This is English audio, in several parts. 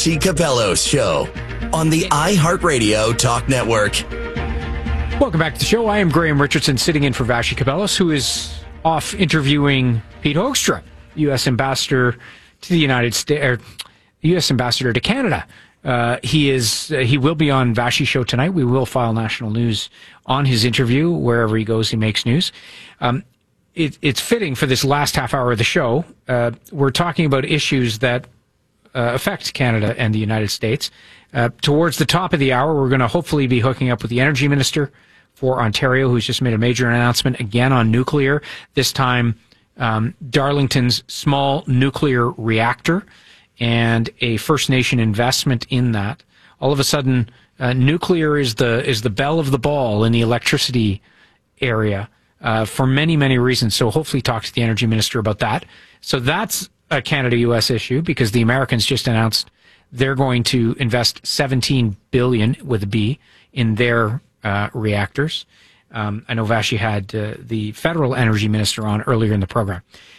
Vassy Capellos Show on the iHeartRadio Talk Network. Welcome back to the show. I am Graham Richardson, sitting in for Vassy Capellos, who is off interviewing Pete Hoekstra, U.S. Ambassador to the United States, or U.S. Ambassador to Canada. He will be on Vassy Show tonight. We will file national news on his interview. Wherever he goes, he makes news. It's fitting for this last half hour of the show. We're talking about issues that affect Canada and the United States. Towards the top of the hour, we're going to hopefully be hooking up with the Energy Minister for Ontario, who's just made a major announcement again on nuclear, this time Darlington's small nuclear reactor and a First Nation investment in that. All of a sudden, nuclear is the belle of the ball in the electricity area for many, many reasons. So hopefully talk to the Energy Minister about that. So that's a Canada-U.S. issue because the Americans just announced they're going to invest $17 billion with a B in their reactors. I know Vassy had the federal energy minister on earlier in the program.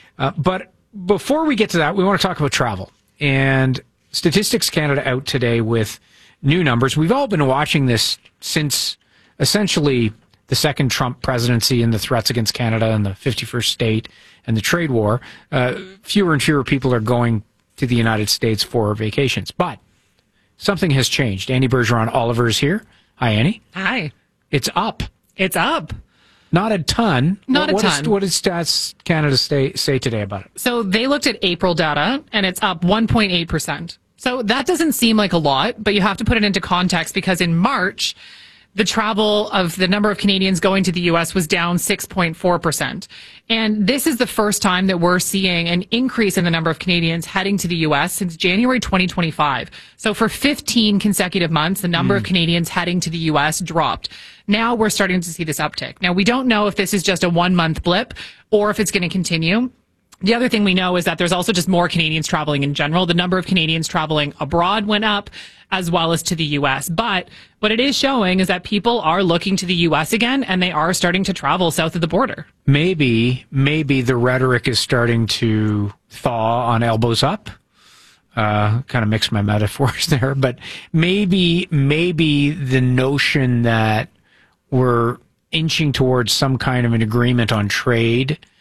But before we get to that, we want to talk about travel. And Statistics Canada out today with new numbers. We've all been watching this since essentially the second Trump presidency and the threats against Canada and the 51st state and the trade war. Fewer and fewer people are going to the United States for vacations. But something has changed. Annie Bergeron-Oliver is here. Hi, Annie. Hi. It's up. It's up. Not a ton. Not a ton. What did Stats Canada say today about it? So they looked at April data, and it's up 1.8%. So that doesn't seem like a lot, but you have to put it into context because in March, the travel of the number of Canadians going to the U.S. was down 6.4%. And this is the first time that we're seeing an increase in the number of Canadians heading to the U.S. since January 2025. So for 15 consecutive months, the number of Canadians heading to the U.S. dropped. Now we're starting to see this uptick. Now, we don't know if this is just a 1-month blip or if it's going to continue. The other thing we know is that there's also just more Canadians traveling in general. The number of Canadians traveling abroad went up as well as to the U.S. But what it is showing is that people are looking to the U.S. again, and they are starting to travel south of the border. Maybe the rhetoric is starting to thaw on elbows up. Kind of mix my metaphors there, but maybe the notion that we're inching towards some kind of an agreement on trade